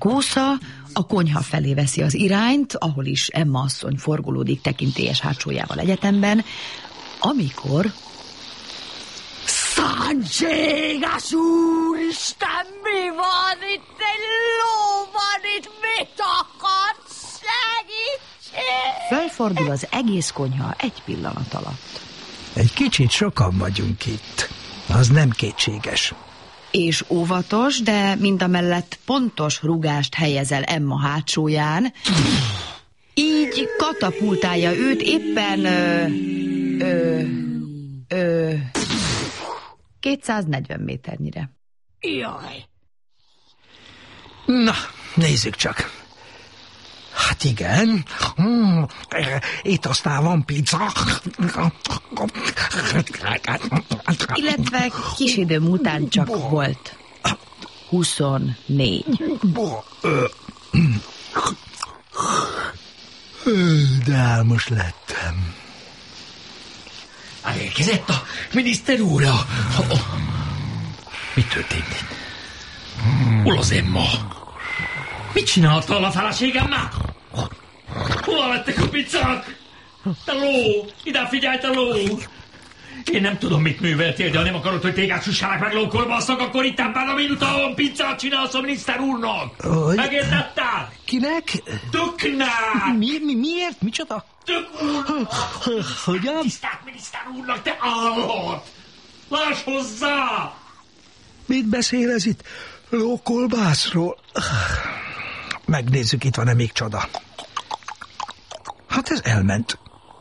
Kósza a konyha felé veszi az irányt, ahol is Emma asszony forgolódik tekintélyes hátsójával egyetemben, amikor... Szentséges úristen, mi van itt? Egy ló van itt, mit akarsz? Segítség! Felfordul az egész konyha egy pillanat alatt. Egy kicsit sokan vagyunk itt. Az nem kétséges. És óvatos, de mindamellett pontos rúgást helyez el Emma hátsóján. Így katapultálja őt éppen 240 méternyire. Jaj! Na, nézzük csak. Hát igen. Itt aztán van pizza. Illetve kis idő múltán csak volt 24. De álmos lettem. Elérkezett a miniszter úr. Mi történt? Hol az Emma? Mit csinálta a feleségemmel? Hol lettek a pizzák? Te ló! Ide figyelj, te ló! Én nem tudom, mit műveltél, de ha nem akarod, hogy téged sussanak meg lókolbasszak, akkor itt ebben a minutában pizzát csinálsz a miniszter úrnak! Megértetted? Kinek? Töknek! Miért? Micsoda? Tök úrnak! Hogyan? Tisztelt miniszter úrnak, te állat! Láss hozzá! Mit beszél ez itt? Lókolbászról? Megnézzük, itt van-e még csoda. Hát ez elment.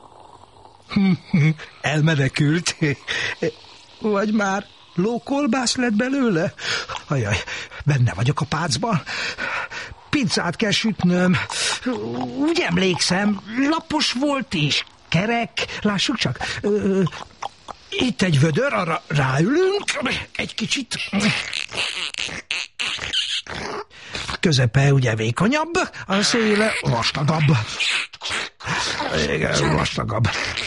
Elmenekült. Vagy már lókolbász lett belőle? Ajaj, benne vagyok a pácban. Pizzát kell sütnöm. Úgy emlékszem, lapos volt és kerek. Lássuk csak. Itt egy vödör, arra ráülünk. Egy kicsit. Közepe ugye vékonyabb, a széle vastagabb. Igen, vastagabb.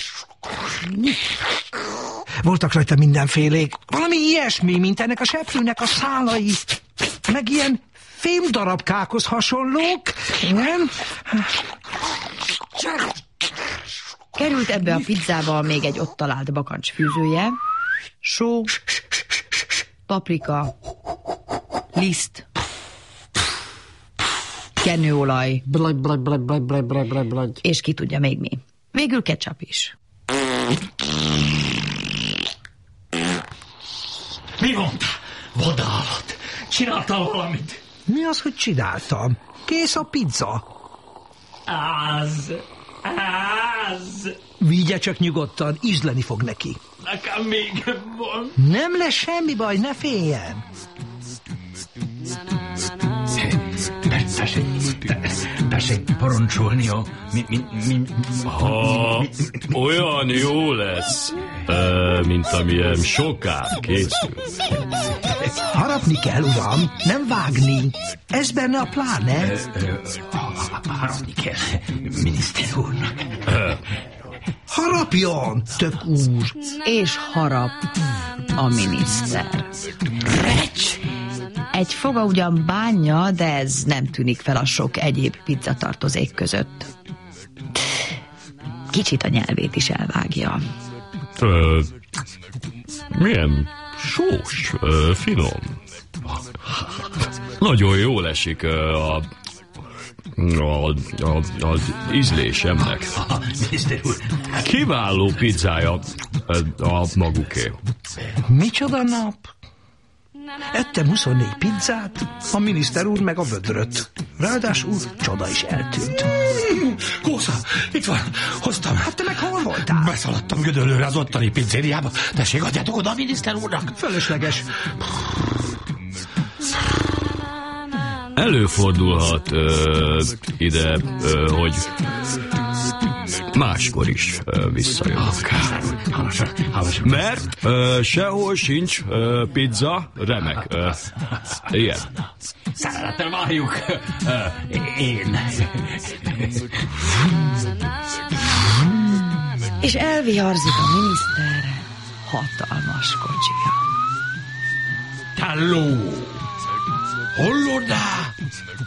Voltak rajta mindenfélék. Valami ilyesmi, mint ennek a seprűnek a szálai. Meg ilyen fémdarabkákhoz hasonlók. Igen? Került ebbe a pizzába még egy ott talált bakancs fűzője, só, paprika, liszt, kenőolaj, és ki tudja még mi. Végül ketchup is. Mi mondta? Vadállat! Csináltál valamit? Mi az, hogy csináltam? Kész a pizza. Az. Vigye csak nyugodtan, ízleni fog neki. Nekem még van. Nem lesz semmi baj, ne féljen. Tessék parancsolni a... Olyan jó lesz, mint amilyen soká készül. Harapni kell, uram, nem vágni. Ez benne a pláne. Harapni kell, miniszter úrnak. Harapjon, tök úr. És harap a miniszter. Recs! Egy foga ugyan bánja, de ez nem tűnik fel a sok egyéb pizzatartozék között. Kicsit a nyelvét is elvágja. Milyen sós, finom. Nagyon jól esik az ízlésemnek. Miniszter úr. Kiváló pizzája a maguké. Micsoda nap? Ettem 24 pizzát, a miniszter úr meg a vödröt. Ráadásul csoda is eltűnt. Kósza, itt van, hoztam. Hát te meg hol voltál? Beszaladtam Gödöllőre az ottani pizzériába. Tessék, adjátok oda a miniszter úrnak. Fölösleges. Előfordulhat ide, hogy máskor is visszajönök. Mert sehol sincs pizza, remek. Igen. Szeretettel várjuk. Én. És elviharzik a miniszter hatalmas kocsija. Halló! Hallod?